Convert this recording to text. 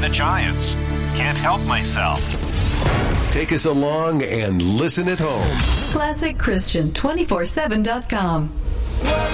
the Giants. Can't help myself. Take us along and listen at home. ClassicChristian247.com.